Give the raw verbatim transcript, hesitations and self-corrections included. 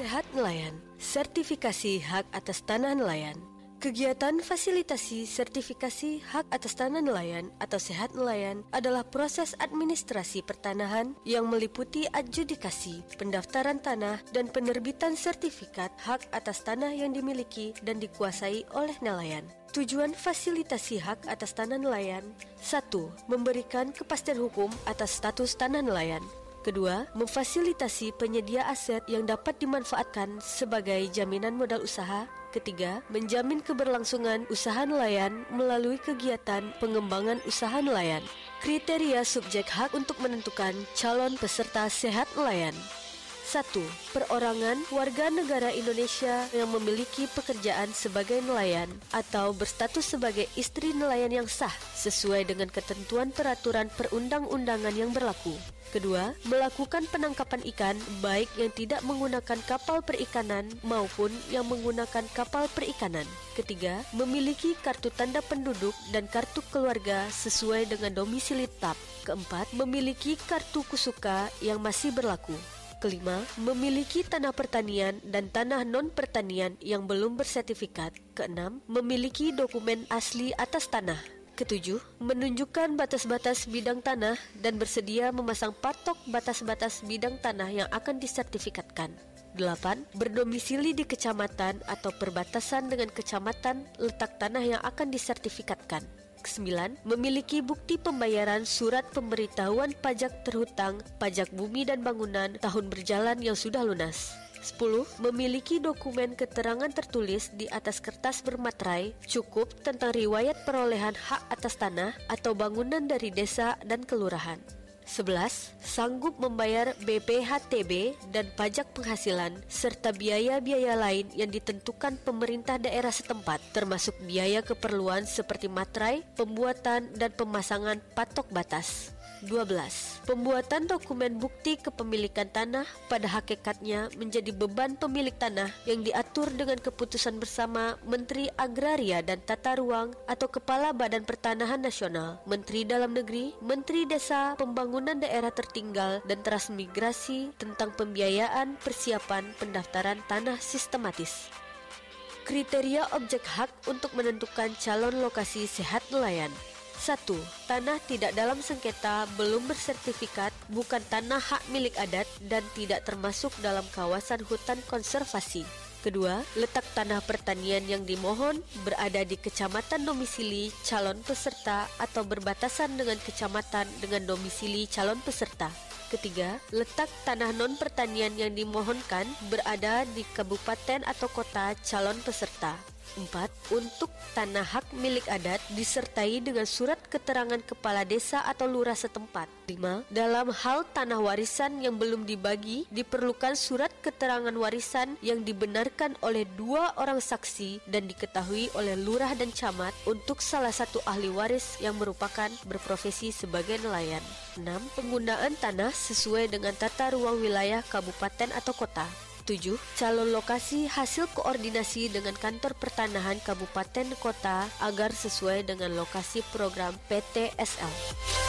Sehat Nelayan, sertifikasi hak atas tanah nelayan. Kegiatan fasilitasi sertifikasi hak atas tanah nelayan atau Sehat Nelayan adalah proses administrasi pertanahan yang meliputi adjudikasi, pendaftaran tanah, dan penerbitan sertifikat hak atas tanah yang dimiliki dan dikuasai oleh nelayan. Tujuan fasilitasi hak atas tanah nelayan: satu. Memberikan kepastian hukum atas status tanah nelayan. Kedua, memfasilitasi penyedia aset yang dapat dimanfaatkan sebagai jaminan modal usaha. Ketiga, menjamin keberlangsungan usaha nelayan melalui kegiatan pengembangan usaha nelayan. Kriteria subjek hak untuk menentukan calon peserta Sehat Nelayan. Satu. Perorangan warga negara Indonesia yang memiliki pekerjaan sebagai nelayan atau berstatus sebagai istri nelayan yang sah sesuai dengan ketentuan peraturan perundang-undangan yang berlaku. Kedua, melakukan penangkapan ikan baik yang tidak menggunakan kapal perikanan maupun yang menggunakan kapal perikanan. Ketiga, memiliki kartu tanda penduduk dan kartu keluarga sesuai dengan domisili tetap. Keempat, memiliki kartu kusuka yang masih berlaku. Kelima, memiliki tanah pertanian dan tanah non-pertanian yang belum bersertifikat. Keenam, memiliki dokumen asli atas tanah. Ketujuh, menunjukkan batas-batas bidang tanah dan bersedia memasang patok batas-batas bidang tanah yang akan disertifikatkan. Delapan, berdomisili di kecamatan atau perbatasan dengan kecamatan letak tanah yang akan disertifikatkan. Kesembilan, memiliki bukti pembayaran surat pemberitahuan pajak terhutang, pajak bumi dan bangunan tahun berjalan yang sudah lunas. Sepuluh, memiliki dokumen keterangan tertulis di atas kertas bermaterai cukup tentang riwayat perolehan hak atas tanah atau bangunan dari desa dan kelurahan. Sebelas, sanggup membayar B P H T B dan pajak penghasilan serta biaya-biaya lain yang ditentukan pemerintah daerah setempat, termasuk biaya keperluan seperti materai, pembuatan dan pemasangan patok batas. Dua belas, pembuatan dokumen bukti kepemilikan tanah pada hakikatnya menjadi beban pemilik tanah yang diatur dengan keputusan bersama Menteri Agraria dan Tata Ruang atau Kepala Badan Pertanahan Nasional, Menteri Dalam Negeri, Menteri Desa, Pembangunan Daerah Tertinggal, dan Transmigrasi tentang pembiayaan persiapan pendaftaran tanah sistematis. Kriteria objek hak untuk menentukan calon lokasi Sehat Nelayan. Satu. Tanah tidak dalam sengketa, belum bersertifikat, bukan tanah hak milik adat, dan tidak termasuk dalam kawasan hutan konservasi. Kedua, letak tanah pertanian yang dimohon berada di kecamatan domisili calon peserta atau berbatasan dengan kecamatan dengan domisili calon peserta. Ketiga, letak tanah non-pertanian yang dimohonkan berada di kabupaten atau kota calon peserta. Empat, untuk tanah hak milik adat disertai dengan surat keterangan kepala desa atau lurah setempat. Lima, dalam hal tanah warisan yang belum dibagi diperlukan surat keterangan warisan yang dibenarkan oleh dua orang saksi dan diketahui oleh lurah dan camat untuk salah satu ahli waris yang merupakan berprofesi sebagai nelayan. Enam, penggunaan tanah sesuai dengan tata ruang wilayah kabupaten atau kota. Tujuh, calon lokasi hasil koordinasi dengan kantor pertanahan kabupaten kota agar sesuai dengan lokasi program P T S L.